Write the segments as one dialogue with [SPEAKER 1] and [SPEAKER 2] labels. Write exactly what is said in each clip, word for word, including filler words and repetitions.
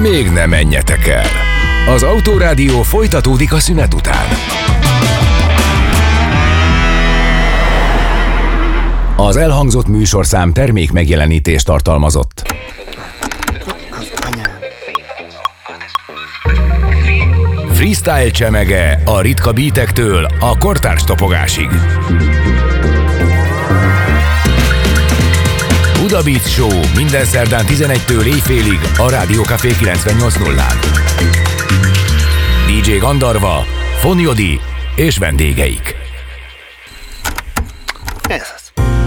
[SPEAKER 1] még ne menjetek el. Az Autorádió folytatódik a szünet után. Az elhangzott műsorszám termék megjelenítést tartalmazott. Freestyle csemege a ritka beatektől a kortárs topogásig. Buda Beat Show minden szerdán tizenegytől éjfélig a Rádió Café kilencvennyolc nullán. dé dzsé Gandarva, Fonyodi és vendégeik.
[SPEAKER 2] Ez az.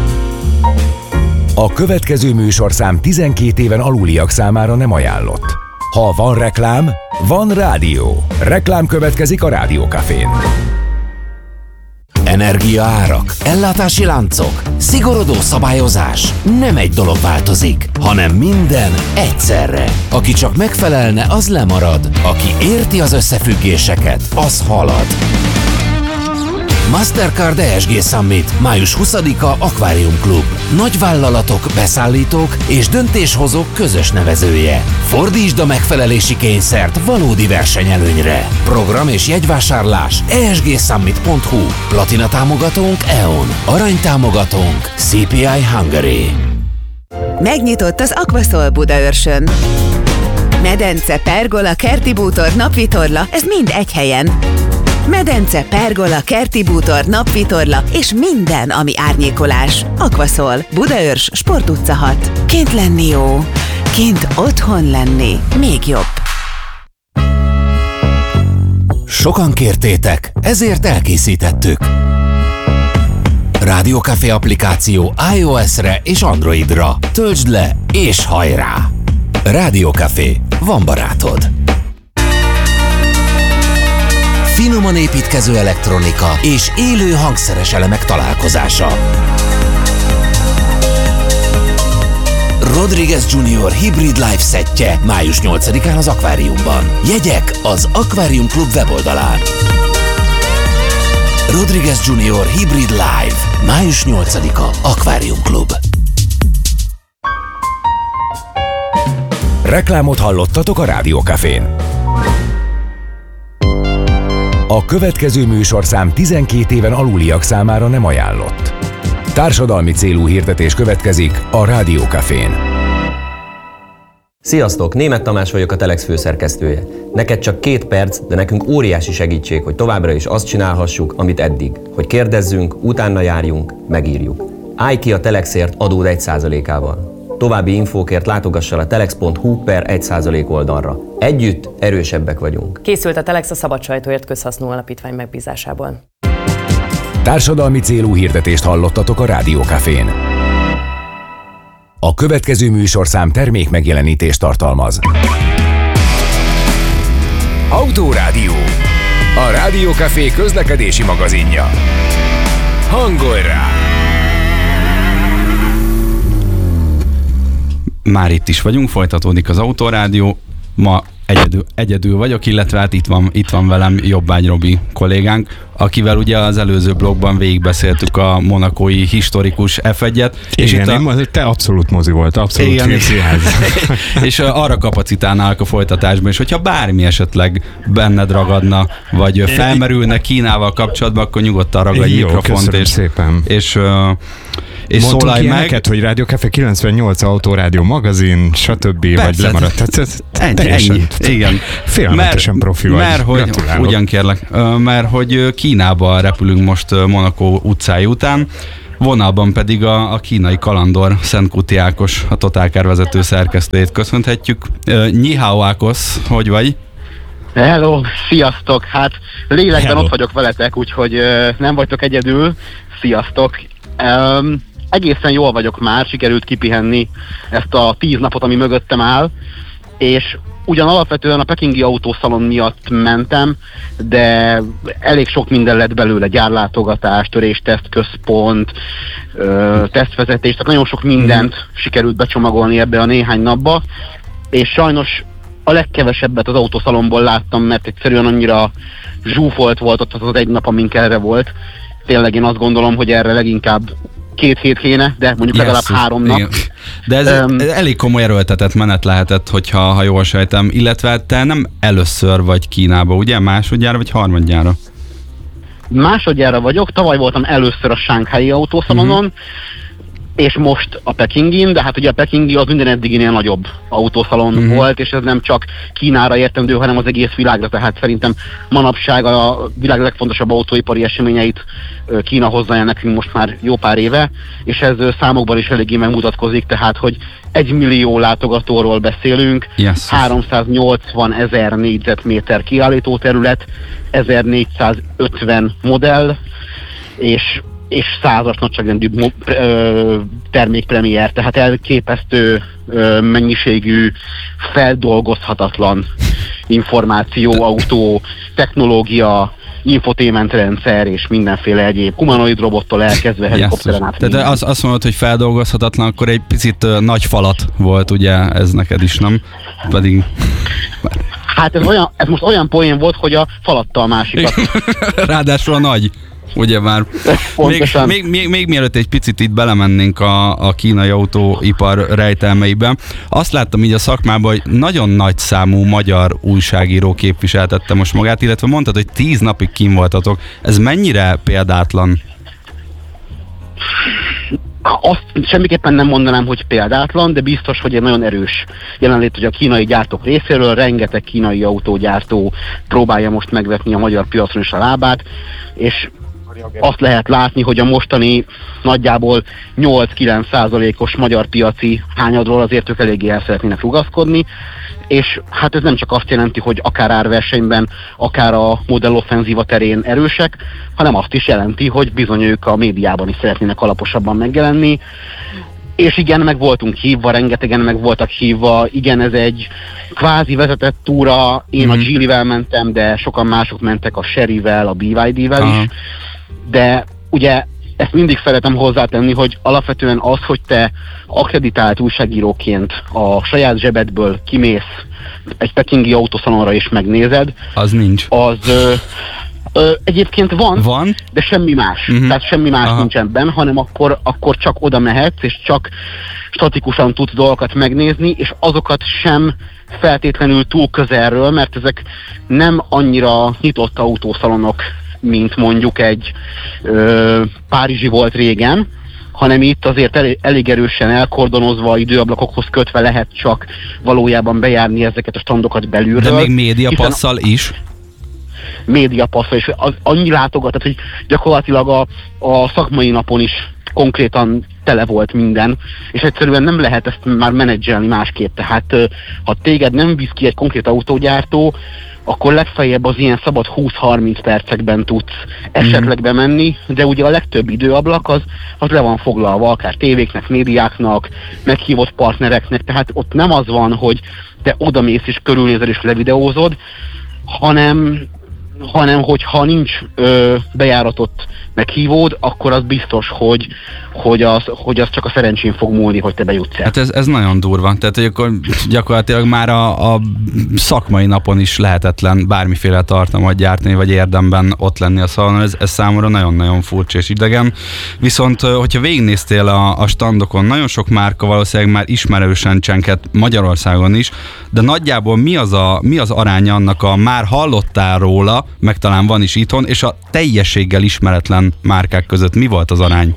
[SPEAKER 1] A következő műsorszám tizenkét éven aluliak számára nem ajánlott. Ha van reklám, van rádió. Reklám következik a Rádió Cafén.
[SPEAKER 3] Energiaárak, ellátási láncok, szigorodó szabályozás. Nem egy dolog változik, hanem minden egyszerre. Aki csak megfelelne, az lemarad. Aki érti az összefüggéseket, az halad. Mastercard e es gé Summit, május huszadika Aquarium Club. Nagyvállalatok, beszállítók és döntéshozók közös nevezője. Fordítsd a megfelelési kényszert valódi versenyelőnyre. Program és jegyvásárlás e es gé summit pont hu. Platina támogatónk e on. Arany támogatónk cé pé i Hungary.
[SPEAKER 4] Megnyitott az Aquasol Budaörsön. Medence, pergola, kerti bútor, napvitorla, ez mind egy helyen. Medence, pergola, kerti bútor, napvitorla és minden, ami árnyékolás. Aquasol, Budaörs, Sport utca hat. Kint lenni jó, kint otthon lenni még jobb.
[SPEAKER 3] Sokan kértétek, ezért elkészítettük. Rádió Café applikáció iOS-re és Androidra. Töltsd le és hajrá! Rádió Café, van barátod. Finoman építkező elektronika és élő hangszeres elemek találkozása. Rodriguez junior Hybrid Live szettje május nyolcadikán az Akváriumban. Jegyek az Aquarium Club weboldalán. Rodriguez junior Hybrid Live, május nyolcadika Aquarium Club.
[SPEAKER 1] Reklámot hallottatok a Rádió Cafén. A következő műsorszám tizenkét éven aluliak számára nem ajánlott. Társadalmi célú hirdetés következik a Rádió Cafén.
[SPEAKER 5] Sziasztok! Németh Tamás vagyok, a Telex főszerkesztője. Neked csak két perc, de nekünk óriási segítség, hogy továbbra is azt csinálhassuk, amit eddig. Hogy kérdezzünk, utána járjunk, megírjuk. Állj ki a Telexért adód egy százalékával. További infókért látogass el a telex pont hu per egy százalék oldalra. Együtt erősebbek vagyunk.
[SPEAKER 6] Készült a Telex a Szabad Sajtóért Közhasznú Alapítvány megbízásából.
[SPEAKER 1] Társadalmi célú hirdetést hallottatok a Rádió Cafén. A következő műsorszám termék megjelenítést tartalmaz. Autorádió, a Rádió Café közlekedési magazinja. Hangolj rá!
[SPEAKER 7] Már itt is vagyunk, folytatódik az Autorádió. Ma egyedül, egyedül vagyok, illetve hát itt van, itt van velem Jobbágy Robi kollégánk, akivel ugye az előző blogban végigbeszéltük a monakói historikus ef egyet. És
[SPEAKER 8] igen, itt a... te abszolút mozi volt, abszolút filmszínház.
[SPEAKER 7] És arra kapacitálnálak a folytatásban, és hogyha bármi esetleg benned ragadna, vagy felmerülne Kínával kapcsolatban, akkor nyugodtan ragadj
[SPEAKER 8] jó,
[SPEAKER 7] mikrofont, és,
[SPEAKER 8] szépen.
[SPEAKER 7] és és
[SPEAKER 8] mondtunk
[SPEAKER 7] szólalj meg.
[SPEAKER 8] Ilyeneket, hogy Rádió Café kilencvennyolc, Autorádió magazin, stb. Persze, vagy lemaradt. Tehát
[SPEAKER 7] ennyi, ennyi. Igen.
[SPEAKER 8] Félelmetesen profi vagy.
[SPEAKER 7] Mert hogy, ugyan kérlek, mert hogy Kínába repülünk most Monakó utcái után, vonalban pedig a, a kínai kalandor Szent Kuti Ákos, a Totálkár vezető szerkesztőjét köszönhetjük. Nyi hao Ákos, hogy vagy?
[SPEAKER 9] Hello, sziasztok! Hát lélekben
[SPEAKER 8] Hello.
[SPEAKER 9] Ott vagyok veletek, úgyhogy uh, nem vagytok egyedül. Sziasztok! Um, egészen jól vagyok már, sikerült kipihenni ezt a tíz napot, ami mögöttem áll, és ugyan alapvetően a pekingi autószalon miatt mentem, de elég sok minden lett belőle, gyárlátogatás, törésteszt központ, ö, tesztvezetés, tehát nagyon sok mindent sikerült becsomagolni ebbe a néhány napba, és sajnos a legkevesebbet az autószalonból láttam, mert egyszerűen annyira zsúfolt volt ott az egy nap, amink erre volt. Tényleg én azt gondolom, hogy erre leginkább két hét kéne, de mondjuk legalább
[SPEAKER 7] Jesszus,
[SPEAKER 9] három nap.
[SPEAKER 7] igen. De ez um, elég komoly erőltetett menet lehetett, hogyha ha jól sejtem, illetve te nem először vagy Kínába, ugye? Másodjára vagy harmadjára?
[SPEAKER 9] Másodjára vagyok, tavaly voltam először a Shanghai autószalonon, uh-huh. és most a Pekingin, de hát ugye a Pekingi az minden eddiginél nagyobb autószalon uh-huh. volt, és ez nem csak Kínára értendő, hanem az egész világra, tehát szerintem manapság a világ legfontosabb autóipari eseményeit Kína hozza el nekünk most már jó pár éve, és ez számokban is eléggé megmutatkozik, tehát hogy egy millió látogatóról beszélünk, yes. háromszáznyolcvan ezer négyzetméter kiállítóterület, ezernégyszázötven modell, és és százas nagyságrendű termékpremiér, tehát elképesztő ö, mennyiségű, feldolgozhatatlan információ, autó, technológia, infotainment rendszer és mindenféle egyéb humanoid robottól elkezdve helikopteren át.
[SPEAKER 7] Tehát az, azt mondod, hogy feldolgozhatatlan, akkor egy picit uh, nagy falat volt ugye ez neked is, nem? Pedig...
[SPEAKER 9] Hát ez, olyan, ez most olyan poén volt, hogy a falatta a másikat.
[SPEAKER 7] Ráadásul a nagy. Ugye már. Még, még, még, még mielőtt egy picit itt belemennénk a, a kínai autóipar rejtelmeiben, azt láttam így a szakmában, hogy nagyon nagy számú magyar újságíró képviseltette most magát, illetve mondtad, hogy tíz napig kín voltatok. Ez mennyire példátlan?
[SPEAKER 9] Azt semmiképpen nem mondanám, hogy példátlan, de biztos, hogy egy nagyon erős jelenlét, hogy a kínai gyártók részéről rengeteg kínai autógyártó próbálja most megvetni a magyar piacon is a lábát, és azt lehet látni, hogy a mostani nagyjából nyolc-kilenc százalékos magyar piaci hányadról azért ők eléggé el szeretnének rugaszkodni, és hát ez nem csak azt jelenti, hogy akár árversenyben, akár a modelloffenzíva terén erősek, hanem azt is jelenti, hogy bizony ők a médiában is szeretnének alaposabban megjelenni. És igen, meg voltunk hívva, rengetegen meg voltak hívva, igen, ez egy kvázi vezetett túra, én mm-hmm. a Geely-vel mentem, de sokan mások mentek a Chery-vel, a bé vé dé-vel uh-huh. is, de ugye ezt mindig szeretem hozzátenni, hogy alapvetően az, hogy te akkreditált újságíróként a saját zsebedből kimész egy pekingi autószalonra és megnézed,
[SPEAKER 7] az nincs.
[SPEAKER 9] Az ö, ö, egyébként van,
[SPEAKER 7] van,
[SPEAKER 9] de semmi más. Uh-huh. Tehát semmi más Aha. nincs ebben, hanem akkor, akkor csak oda mehetsz, és csak statikusan tudsz dolgokat megnézni, és azokat sem feltétlenül túl közelről, mert ezek nem annyira nyitott autószalonok, mint mondjuk egy ö, párizsi volt régen, hanem itt azért elég, elég erősen elkordonozva, időablakokhoz kötve lehet csak valójában bejárni ezeket a standokat belülről.
[SPEAKER 7] De még médiapasszal is?
[SPEAKER 9] Médiapasszal is. Az, annyi látogat, tehát, hogy gyakorlatilag a, a szakmai napon is konkrétan tele volt minden, és egyszerűen nem lehet ezt már menedzselni másképp. Tehát ha téged nem visz ki egy konkrét autógyártó, akkor legfeljebb az ilyen szabad húsz-harminc percekben tudsz esetleg bemenni, de ugye a legtöbb időablak az, az le van foglalva, akár tévéknek, médiáknak, meghívott partnereknek, tehát ott nem az van, hogy te odamész és körülnézel és levideózod, hanem, hanem hogyha nincs ö, bejáratott meghívód, akkor az biztos, hogy, hogy, az, hogy az csak a szerencsén fog múlni, hogy te bejutsz el.
[SPEAKER 7] Hát ez, ez nagyon durva. Tehát, hogy akkor gyakorlatilag már a, a szakmai napon is lehetetlen bármiféle tartalmat gyártani, vagy érdemben ott lenni a szalonon. Ez, ez számomra nagyon-nagyon furcsa és idegen. Viszont, hogyha végignéztél a, a standokon, nagyon sok márka valószínűleg már ismerősen csenket Magyarországon is, de nagyjából mi az, a, mi az aránya annak a már hallottál róla, meg talán van is itthon, és a teljességgel ismeretlen márkák között mi volt az arány?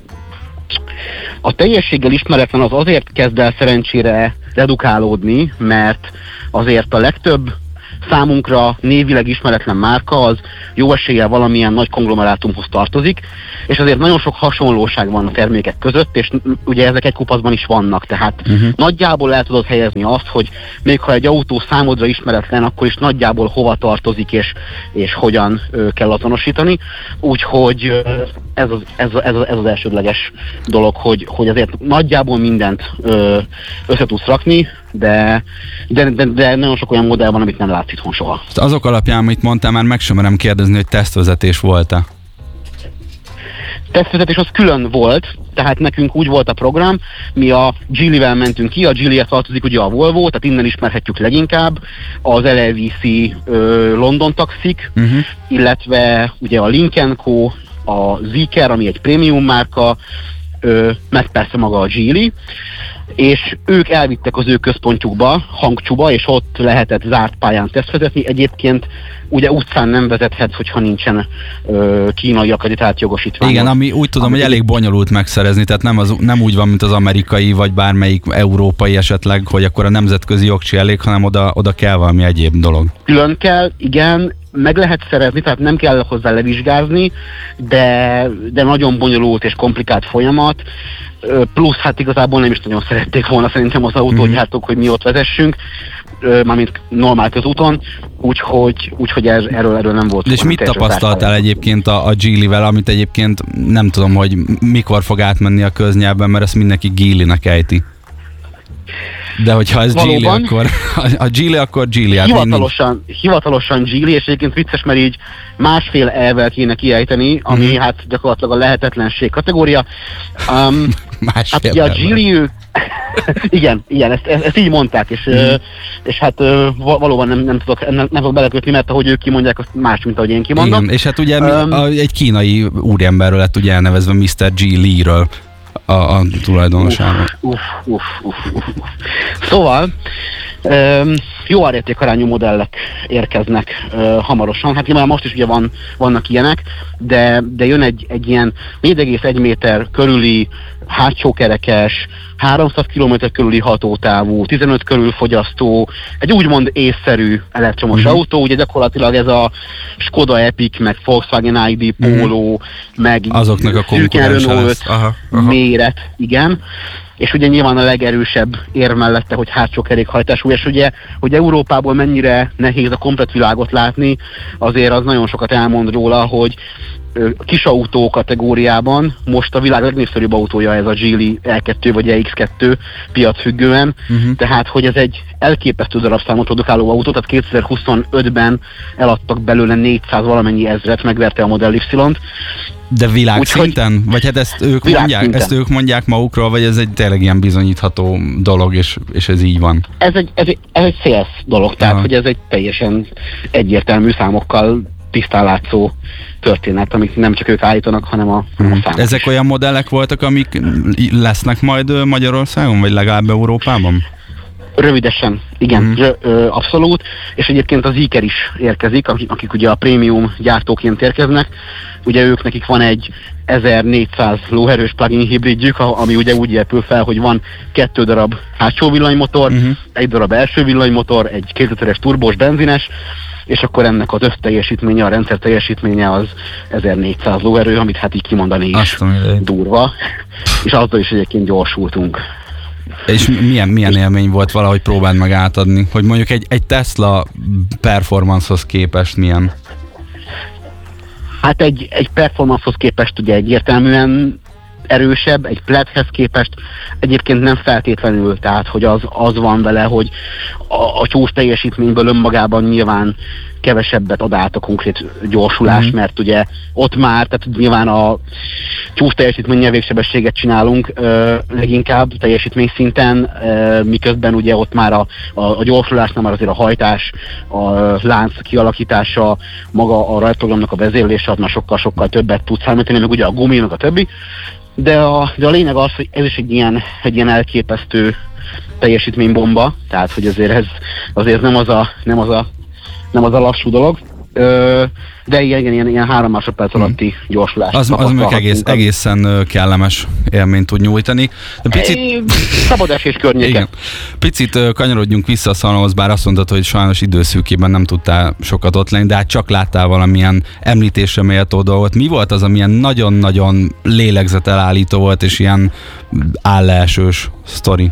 [SPEAKER 9] A teljességgel ismeretlen az azért kezd el szerencsére redukálódni, mert azért a legtöbb számunkra névileg ismeretlen márka az jó eséllyel valamilyen nagy konglomerátumhoz tartozik, és azért nagyon sok hasonlóság van a termékek között, és ugye ezek egy kupacban is vannak, tehát uh-huh. nagyjából el tudod helyezni azt, hogy még ha egy autó számodra ismeretlen, akkor is nagyjából hova tartozik, és, és hogyan ö, kell azonosítani, úgyhogy ö, ez, az, ez, ez, az, ez az elsődleges dolog, hogy, hogy azért nagyjából mindent ö, össze tudsz rakni, de, de, de, de nagyon sok olyan modell van, amit nem látsz itthon soha.
[SPEAKER 7] Azok alapján, amit mondtál, már meg sem merem kérdezni, hogy tesztvezetés volt-e?
[SPEAKER 9] Tesztvezetés az külön volt, tehát nekünk úgy volt a program, mi a Geely-vel mentünk ki, a Geely-hez tartozik ugye a Volvo, tehát innen ismerhetjük leginkább, az el el vé cé ö, London taxik, uh-huh. illetve ugye a Lynk and Co, a Zeekr, ami egy prémium márka, ö, meg persze maga a Geely, és ők elvittek az ő központjukba, Hangcsuba, és ott lehetett zárt pályán tesztvezetni. Egyébként ugye utcán nem vezethetsz, hogyha nincsen ö, kínai akreditált jogosítvány.
[SPEAKER 7] Igen, ami úgy tudom, ami hogy elég bonyolult megszerezni, tehát nem, az, nem úgy van, mint az amerikai, vagy bármelyik európai esetleg, hogy akkor a nemzetközi jogcsi elég, hanem oda, oda kell valami egyéb dolog.
[SPEAKER 9] Külön kell, igen, meg lehet szerezni, tehát nem kell hozzá levizsgázni, de, de nagyon bonyolult és komplikált folyamat, plusz hát igazából nem is nagyon szerették volna szerintem az autógyártók, hogy mi ott vezessünk, mármint normál közúton, úgyhogy, úgyhogy er, erről, erről nem volt.
[SPEAKER 7] De és mit tapasztaltál egyébként a, a Geely-vel, amit egyébként nem tudom, hogy mikor fog átmenni a köznyelvben, mert ezt mindenki Geely-nek ejti. De hogyha ez Geely, akkor a Geely, akkor Geely. Hát
[SPEAKER 9] hivatalosan, hivatalosan Geely, és egyébként vicces, mert így másfél elvel kéne kiejteni, ami mm-hmm. hát gyakorlatilag a lehetetlenség kategória. Um, hát ugye a Geely, igen, igen, ezt, ezt, ezt így mondták, és, mm. és hát valóban nem, nem, tudok, nem, nem tudok belekötni, mert ahogy ők kimondják, azt más, mint ahogy én kimondom.
[SPEAKER 7] Igen, és hát ugye um, a, egy kínai úriemberről lett ugye elnevezve miszter Geely-ről. A, a tulajdonosáról.
[SPEAKER 9] Uff, uff, uff, uff, uff. Szóval um, jó árértékarányú modellek érkeznek uh, hamarosan. Hát nyilván most is ugye van, vannak ilyenek, de, de jön egy, egy ilyen négy egész egy méter körüli hátsókerekes, háromszáz kilométer körüli hatótávú, tizenöt körül fogyasztó, egy úgymond észszerű elektromos mm-hmm. autó, ugye gyakorlatilag ez a Skoda Epic, meg Volkswagen i dé Polo, mm-hmm. meg
[SPEAKER 7] azoknak a konkurensa lesz. Aha, aha.
[SPEAKER 9] Méret, igen. És ugye nyilván a legerősebb érv mellette, hogy hátsó kerékhajtású, és ugye, hogy Európából mennyire nehéz a komplet világot látni, azért az nagyon sokat elmond róla, hogy kisautó kategóriában most a világ legnépszerűbb autója ez a Geely el kettő vagy e iksz kettő piacfüggően, uh-huh. tehát hogy ez egy elképesztő darabszámot produkáló autó, tehát kétezer-huszonötben eladtak belőle négyszáz valamennyi ezret, megverte a Model Y-t.
[SPEAKER 7] De világszinten? Úgy, vagy hát ezt ők, mondják, ezt ők mondják magukról, vagy ez egy tényleg ilyen bizonyítható dolog, és, és ez így van?
[SPEAKER 9] Ez egy, ez egy, ez egy sales dolog, tehát Aha. hogy ez egy teljesen egyértelmű számokkal tisztán látszó történet, amit nem csak ők állítanak, hanem a, hanem a számok.
[SPEAKER 7] Ezek olyan modellek voltak, amik lesznek majd Magyarországon, vagy legalább Európában?
[SPEAKER 9] Rövidesen, igen, mm. Rö, ö, abszolút, és egyébként az Zeekr is érkezik, akik, akik ugye a prémium gyártóként érkeznek, ugye ők nekik van egy ezernégyszáz lóerős plug-in hibridjük, ami ugye úgy épül fel, hogy van kettő darab hátsó villanymotor, mm-hmm. egy darab első villanymotor, egy két literes turbós benzines, és akkor ennek az összteljesítménye, a rendszer teljesítménye az ezernégyszáz lóerő, amit hát így kimondani is Aztán durva, és azzal is egyébként gyorsultunk.
[SPEAKER 7] És milyen, milyen élmény volt valahogy próbáld meg átadni, hogy mondjuk egy, egy Tesla performancehoz képest milyen?
[SPEAKER 9] Hát egy, egy performancehoz képest ugye egyértelműen erősebb, egy Plaidhez képest egyébként nem feltétlenül, tehát hogy az, az van vele, hogy a, a csúcs teljesítményből önmagában nyilván kevesebbet ad át a konkrét gyorsulás, mm. mert ugye ott már, tehát nyilván a csúcs teljesítménnyel végsebességet csinálunk ö, leginkább teljesítmény szinten, ö, miközben ugye ott már a, a, a gyorsulásnál már azért a hajtás, a lánc kialakítása, maga a rajtprogramnak a vezérlése, az már sokkal-sokkal többet tud számítani, meg ugye a gumi, meg a többi. De a, de a lényeg az, hogy ez is egy ilyen, egy ilyen elképesztő teljesítménybomba, tehát hogy azért ez azért nem az a, nem az a, nem az a lassú dolog, Ö, de ilyen, ilyen, ilyen három másodperc alatti gyorsulás.
[SPEAKER 7] Az, az meg egész, egészen kellemes élményt tud nyújtani. De picit...
[SPEAKER 9] Szabad esés környéke. Igen.
[SPEAKER 7] Picit kanyarodjunk vissza a szalonhoz, bár azt mondtad, hogy sajnos időszűkében nem tudtál sokat ott lenni, de hát csak láttál valamilyen említésre méltó dolgot. Mi volt az, amilyen nagyon-nagyon lélegzetelállító volt, és ilyen állleesős sztori?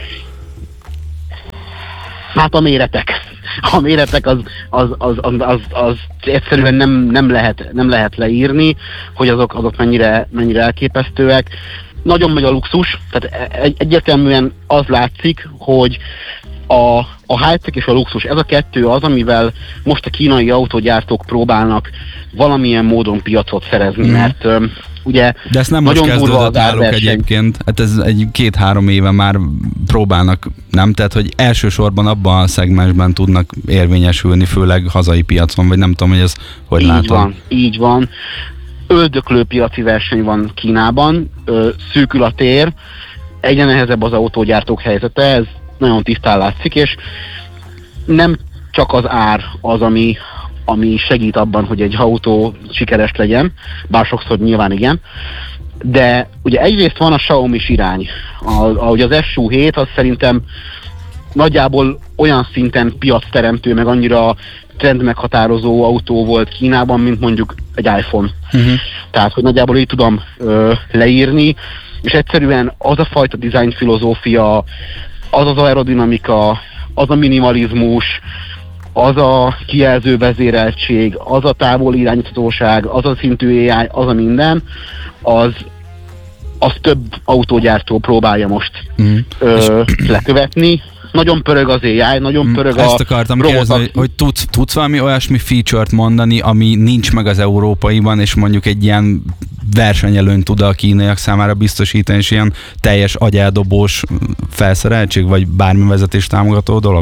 [SPEAKER 9] Hát a méretek. A méretek az, az, az, az, az, az egyszerűen nem, nem, lehet, nem lehet leírni, hogy azok, azok mennyire, mennyire elképesztőek. Nagyon nagy a luxus, tehát egy, egyértelműen az látszik, hogy a, a high-tech és a luxus, ez a kettő az, amivel most a kínai autógyártók próbálnak valamilyen módon piacot szerezni, mm. mert um, ugye
[SPEAKER 7] de ezt nem most kezdődött náluk egyébként, hát ez egy két-három éve már próbálnak, nem? Tehát, hogy elsősorban abban a szegmensben tudnak érvényesülni, főleg hazai piacon, vagy nem tudom, hogy ez hogy
[SPEAKER 9] így
[SPEAKER 7] látod.
[SPEAKER 9] Van, így van. öldöklő piaci verseny van Kínában, ö, szűkül a tér, egyre nehezebb az autógyártók helyzete, ez nagyon tisztán látszik, és nem csak az ár az, ami, ami segít abban, hogy egy autó sikeres legyen, bár sokszor nyilván igen, de ugye egyrészt van a Xiaomi-s irány, ahogy az es u hét, az szerintem nagyjából olyan szinten piacteremtő, meg annyira trendmeghatározó autó volt Kínában, mint mondjuk egy iPhone. Uh-huh. Tehát, hogy nagyjából így tudom ö, leírni, és egyszerűen az a fajta design filozófia, az az aerodinamika, az a minimalizmus, az a kijelző vezéreltség, az a távoli irányítatóság, az a szintű á i, az a minden, az, az több autógyártó próbálja most mm. ö, lekövetni. Nagyon pörög az á i, nagyon pörög mm. a
[SPEAKER 7] Ezt akartam kérdezni, hogy, hogy tudsz, tudsz valami olyasmi feature-t mondani, ami nincs meg az európaiban, és mondjuk egy ilyen versenyelőnyt tud a kínaiak számára biztosítani, és ilyen teljes agyeldobós felszereltség, vagy bármi vezetés támogató dolog?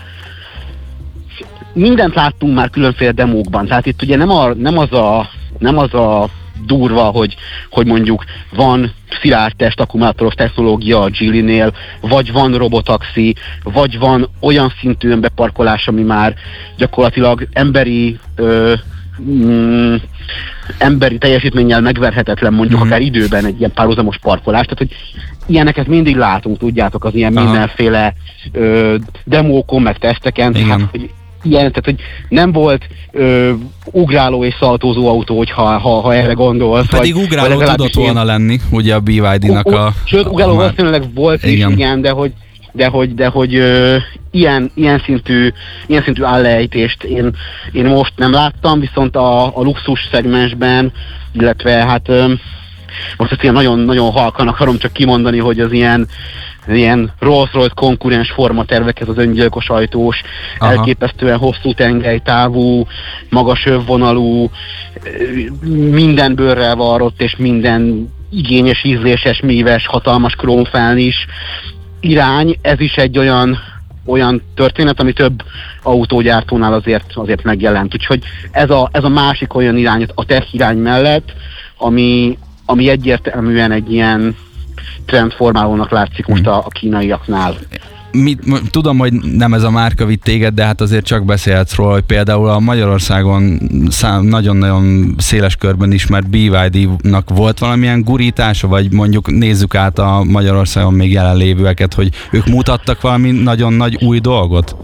[SPEAKER 9] Mindent láttunk már különféle demókban, tehát itt ugye nem, a, nem, az, a, nem az a durva, hogy, hogy mondjuk van szilárd test akkumulátoros technológia a Geely-nél, vagy van robotaxi, vagy van olyan szintű önbeparkolás, ami már gyakorlatilag emberi ö, mm, emberi teljesítménnyel megverhetetlen, mondjuk mm-hmm. akár időben egy ilyen párhuzamos parkolás, tehát hogy ilyeneket mindig látunk, tudjátok, az ilyen Aha. mindenféle ö, demókon, meg teszteken, tehát, hogy ilyen, tehát, hogy nem volt ö, ugráló és szaltózó autó, hogyha, ha, ha erre gondolsz.
[SPEAKER 7] Pedig vagy, ugráló vagy tudott volna én... lenni, ugye a bé ipszilon dé-nak a...
[SPEAKER 9] Sőt, ugráló valószínűleg volt igen. is, igen, de hogy, de hogy, de hogy ö, ilyen, ilyen, szintű, ilyen szintű állejtést én, én most nem láttam, viszont a, a luxus szegmensben, illetve hát ö, most ezt ilyen nagyon, nagyon halkan akarom csak kimondani, hogy az ilyen ilyen Rolls-Royce konkurens formatervek, ez az öngyilkos ajtós, Aha. elképesztően hosszú tengelytávú, magas övvonalú, minden bőrrel varrott és minden igényes, ízléses, míves, hatalmas krómfán is irány, ez is egy olyan, olyan történet, ami több autógyártónál azért, azért megjelent. Úgyhogy ez a, ez a másik olyan irány, a tech irány mellett, ami, ami egyértelműen egy ilyen trendformálónak látszik most a, a kínaiaknál.
[SPEAKER 7] Mit, tudom, hogy nem ez a márka vitt téged, de hát azért csak beszélhetsz róla, hogy például a Magyarországon szám, nagyon-nagyon széles körben ismert bé ipszilon dé-nak volt valamilyen gurítása, vagy mondjuk nézzük át a Magyarországon még jelenlévőeket, hogy ők mutattak valami nagyon nagy új dolgot?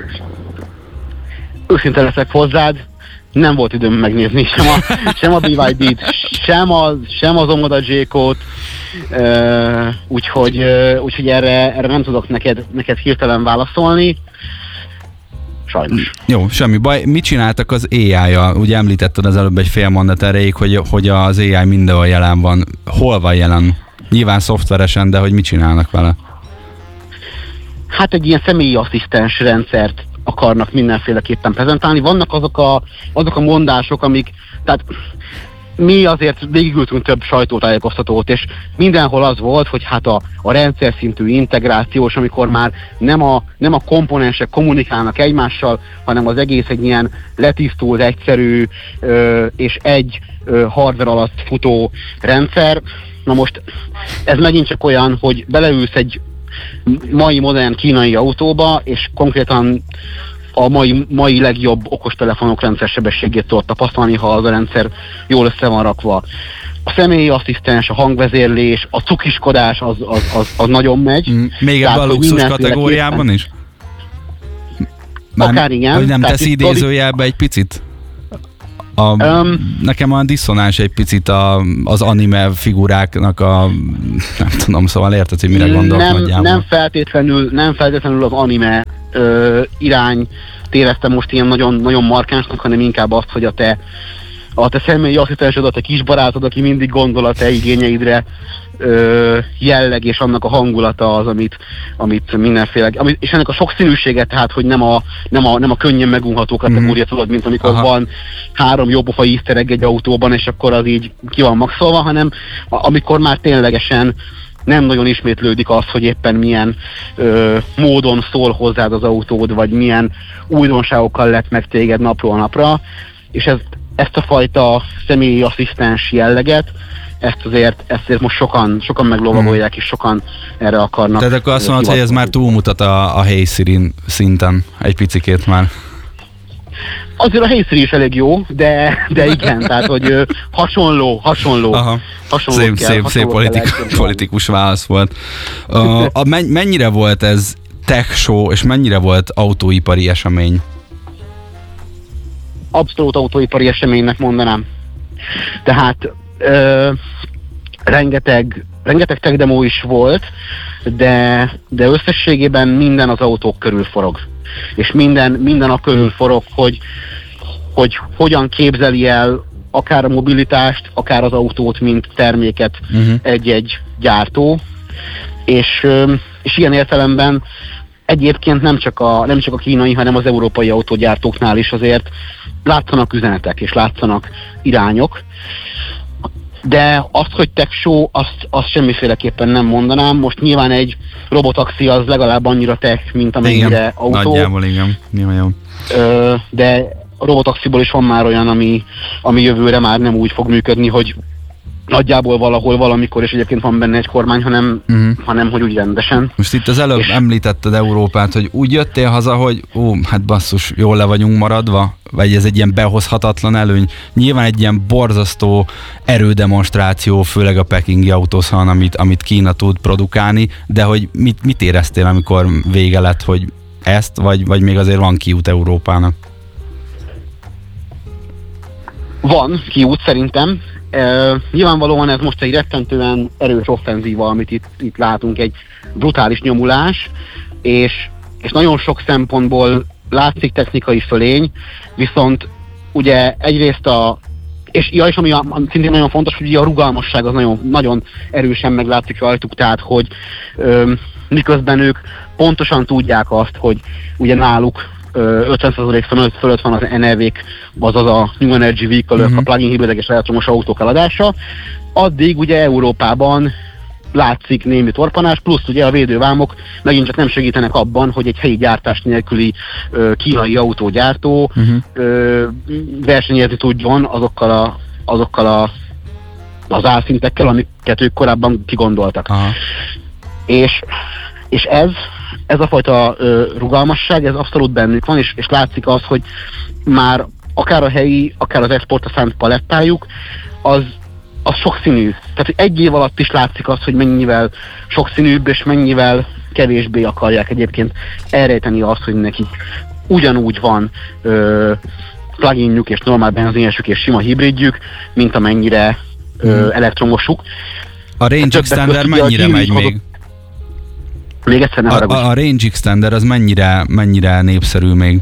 [SPEAKER 9] Őszinte leszek hozzád, nem volt időm megnézni sem a, sem a bé ipszilon dé-t, sem, a, sem az Omoda J-Code, uh, úgyhogy, uh, úgyhogy erre, erre nem tudok neked, neked hirtelen válaszolni. Sajnos.
[SPEAKER 7] Jó, semmi baj. Mit csináltak az á i-jal? Ugye említetted az előbb egy fél mondat erejéig, hogy, hogy az á i mindenhol jelen van. Hol van jelen? Nyilván szoftveresen, de hogy mit csinálnak vele?
[SPEAKER 9] Hát egy ilyen személyi asszisztens rendszert akarnak mindenféleképpen prezentálni. Vannak azok a, azok a mondások, amik, tehát mi azért végigültünk több sajtótájékoztatót, és mindenhol az volt, hogy hát a, a rendszer szintű integrációs, amikor már nem a, nem a komponensek kommunikálnak egymással, hanem az egész egy ilyen letisztult, egyszerű ö, és egy ö, hardware alatt futó rendszer. Na most ez megint csak olyan, hogy beleülsz egy mai modern kínai autóba, és konkrétan a mai, mai legjobb okostelefonok rendszersebességét tudod tapasztalni, ha az a rendszer jól össze van rakva. A személyi asszisztens, a hangvezérlés, a cukiskodás az, az, az, az nagyon megy.
[SPEAKER 7] Még ebben a luxus kategóriában is? Már
[SPEAKER 9] akár igen.
[SPEAKER 7] Hogy nem tesz idézőjelbe egy picit? A, um, nekem olyan diszonáns egy picit a, az anime figuráknak a, nem tudom, szóval érted, hogy mire gondolok
[SPEAKER 9] nem,
[SPEAKER 7] nagyjából.
[SPEAKER 9] Nem feltétlenül, nem feltétlenül az anime ö, irány éreztem most ilyen nagyon, nagyon markánsnak, hanem inkább azt, hogy a te, a te személyi asszisztensed, a te kis barátod, aki mindig gondol a te igényeidre, ö, jelleg és annak a hangulata az, amit, amit mindenféle, amit, és ennek a sokszínűsége, tehát, hogy nem a, nem a, nem a könnyen megunható kategória, tudod, mint amikor Aha. van három jópofa easter egg egy autóban, és akkor az így ki van maxolva, hanem a, amikor már ténylegesen nem nagyon ismétlődik az, hogy éppen milyen ö, módon szól hozzád az autód, vagy milyen újdonságokkal lett meg téged napról napra, és ez ezt a fajta személyi asszisztens jelleget, ezt azért, ezt azért most sokan, sokan meglovagolják, és sokan erre akarnak.
[SPEAKER 7] Tehát akkor azt mondod, hogy ez már túlmutat a, a Hey Siri szinten egy picikét már.
[SPEAKER 9] Azért a Hey Siri is elég jó, de, de igen, tehát hogy ö, hasonló, hasonló.
[SPEAKER 7] Aha.
[SPEAKER 9] hasonló
[SPEAKER 7] Szép,
[SPEAKER 9] kell,
[SPEAKER 7] szép,
[SPEAKER 9] hasonló
[SPEAKER 7] szép politik,
[SPEAKER 9] kell
[SPEAKER 7] politikus válasz volt. Uh, a, mennyire volt ez tech show, és mennyire volt autóipari esemény?
[SPEAKER 9] Abszolút autóipari eseménynek mondanám. Tehát ö, rengeteg, rengeteg tech demo is volt, de, de összességében minden az autók körül forog. És minden, minden a körül forog, hogy, hogy hogyan képzeli el akár a mobilitást, akár az autót, mint terméket uh-huh. egy-egy gyártó. És, és ilyen értelemben egyébként nem csak, a, nem csak a kínai, hanem az európai autógyártóknál is azért látszanak üzenetek, és látszanak irányok. De azt, hogy tech show, azt, azt semmiféleképpen nem mondanám. Most nyilván egy robotaxi az legalább annyira tech, mint amennyire igen, autó.
[SPEAKER 7] Nagyjából igen, nyilván.
[SPEAKER 9] Ö, de a robotaxiból is van már olyan, ami, ami jövőre már nem úgy fog működni, hogy nagyjából valahol, valamikor, és egyébként van benne egy kormány, hanem, uh-huh. hanem hogy úgy rendesen.
[SPEAKER 7] Most itt az előbb és... említetted Európát, hogy úgy jöttél haza, hogy ó, hát basszus, jól le vagyunk maradva, vagy ez egy ilyen behozhatatlan előny. Nyilván egy ilyen borzasztó erődemonstráció, főleg a pekingi autószalon, amit, amit Kína tud produkálni, de hogy mit, mit éreztél, amikor vége lett, hogy ezt, vagy, vagy még azért van kiút Európának?
[SPEAKER 9] Van kiút szerintem. Uh, nyilvánvalóan ez most egy rettentően erős offenzíva, amit itt, itt látunk, egy brutális nyomulás, és, és nagyon sok szempontból látszik technikai fölény, viszont ugye egyrészt a, és, ja, és ami a, szintén nagyon fontos, hogy a rugalmasság az nagyon, nagyon erősen meglátszik rajtuk, tehát hogy um, miközben ők pontosan tudják azt, hogy ugye náluk ötven százalék fölött, fölött van az en e vé-k, azaz a New Energy Vehicle, uh-huh. a plug-in hibridek és elektromos autók eladása, addig ugye Európában látszik némi torpanás, plusz ugye a védővámok megint csak nem segítenek abban, hogy egy helyi gyártás nélküli ö, kínai autógyártó uh-huh. ö, versenyezni tudjon azokkal, a, azokkal a, az álszintekkel, amiket ők korábban kigondoltak. Uh-huh. És, és ez Ez a fajta ö, rugalmasság, ez abszolút bennük van, és, és látszik az, hogy már akár a helyi, akár az exportra szánt palettájuk, az, az sokszínű. Tehát egy év alatt is látszik az, hogy mennyivel sokszínűbb, és mennyivel kevésbé akarják egyébként elrejteni azt, hogy nekik ugyanúgy van ö, pluginjuk, és normál benzinesük, és sima hibridjük, mint amennyire ö, elektromosuk.
[SPEAKER 7] A range extender mennyire megy még? Hozott,
[SPEAKER 9] Még egyszer ne
[SPEAKER 7] a, a, a range extender az mennyire, mennyire népszerű még?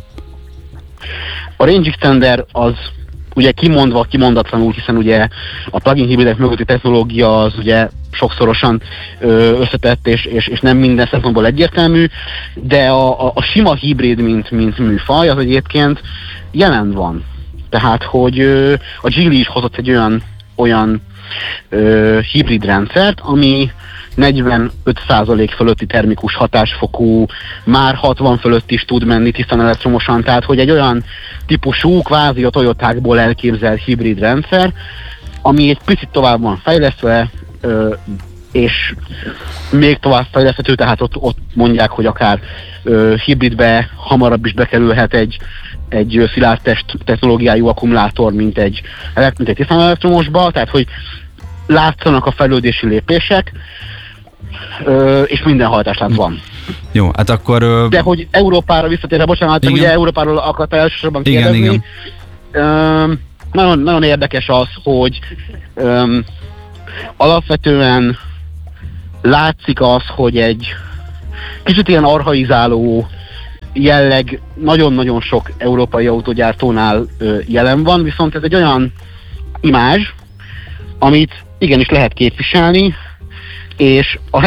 [SPEAKER 9] A range extender az ugye kimondva, kimondatlanul, hiszen ugye a plug-in hibridek mögötti technológia az ugye sokszorosan ö, összetett, és, és, és nem minden szempontból egyértelmű, de a, a, a sima hibrid, mint, mint műfaj, az egyébként jelen van. Tehát, hogy ö, a Geely is hozott egy olyan, olyan ö, hibrid rendszert, ami negyvenöt százalék fölötti termikus hatásfokú, már hatvan fölött is tud menni tisztán elektromosan, tehát hogy egy olyan típusú, kvázi a Toyotákból elképzelt hibrid rendszer, ami egy picit tovább van fejlesztve, ö, és még tovább fejleszthető, tehát ott, ott mondják, hogy akár ö, hibridbe hamarabb is bekerülhet egy, egy szilárd test technológiájú akkumulátor, mint egy, mint egy tisztán elektromosba, tehát hogy látszanak a fejlődési lépések, Ö, és minden hajtáslánc van.
[SPEAKER 7] Jó, hát akkor... Ö...
[SPEAKER 9] De hogy Európára visszatérve, bocsánat, igen. Ugye Európáról akarta elsősorban kérdezni. Igen, igen. Ö, nagyon, nagyon érdekes az, hogy ö, alapvetően látszik az, hogy egy kicsit ilyen archaizáló jelleg nagyon-nagyon sok európai autógyártónál ö, jelen van, viszont ez egy olyan imázs, amit igenis lehet képviselni, és a